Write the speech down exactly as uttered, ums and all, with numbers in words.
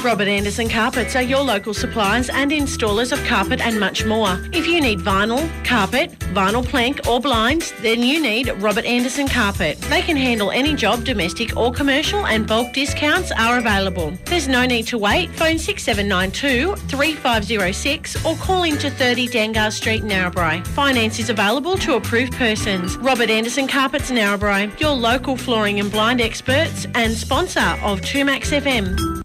Robert Anderson Carpets are your local suppliers and installers of carpet and much more. If you need vinyl, carpet, vinyl plank or blinds, then you need Robert Anderson Carpet. They can handle any job, domestic or commercial, and bulk discounts are available. There's no need to wait. Phone six seven nine two, three five zero six or call into thirty Dangar Street, Narrabri. Finance is available to approved persons. Robert Anderson Carpets, Narrabri, your local flooring and blind experts and sponsor of two Max F M.